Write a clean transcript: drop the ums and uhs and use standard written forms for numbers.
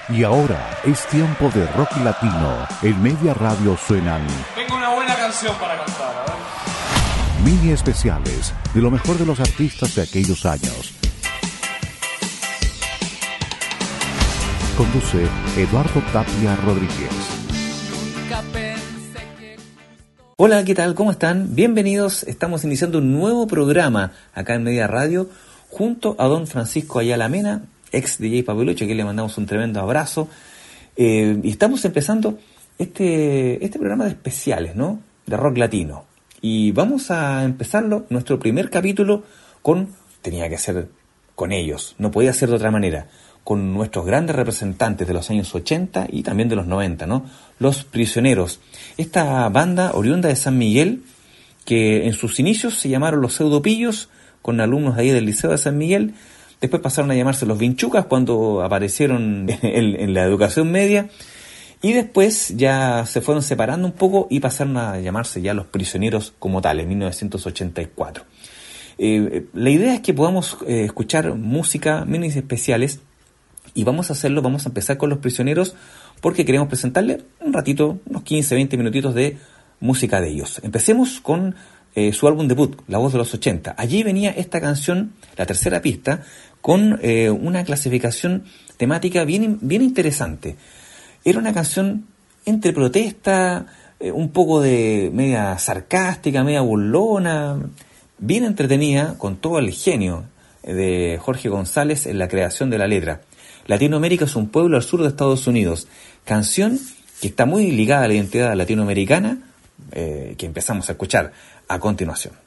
Y ahora es tiempo de rock latino. En Media Radio suenan... Tengo una buena canción para cantar, a ver. Mini especiales de lo mejor de los artistas de aquellos años. Conduce Eduardo Tapia Rodríguez. Hola, ¿qué tal? ¿Cómo están? Bienvenidos. Estamos iniciando un nuevo programa acá en Media Radio junto a don Francisco Ayala Mena, ex DJ Papelucho, que le mandamos un tremendo abrazo. Y estamos empezando este programa de especiales, ¿no? De rock latino. Y vamos a empezarlo, nuestro primer capítulo, tenía que ser con ellos, no podía ser de otra manera, con nuestros grandes representantes de los años 80 y también de los 90, ¿no? Los Prisioneros. Esta banda oriunda de San Miguel, que en sus inicios se llamaron los Pseudopillos, con alumnos de ahí del Liceo de San Miguel. Después pasaron a llamarse los Vinchucas cuando aparecieron en la educación media. Y después ya se fueron separando un poco y pasaron a llamarse ya Los Prisioneros como tal, en 1984. La idea es que podamos escuchar música, minis especiales, y vamos a empezar con Los Prisioneros, porque queremos presentarle un ratito, unos 15, 20 minutitos de música de ellos. Empecemos con su álbum debut, La Voz de los 80. Allí venía esta canción, la tercera pista, con una clasificación temática bien interesante. Era una canción entre protesta, un poco de media sarcástica, media burlona, bien entretenida, con todo el genio de Jorge González en la creación de la letra. Latinoamérica es un pueblo al sur de Estados Unidos. Canción que está muy ligada a la identidad latinoamericana, que empezamos a escuchar a continuación.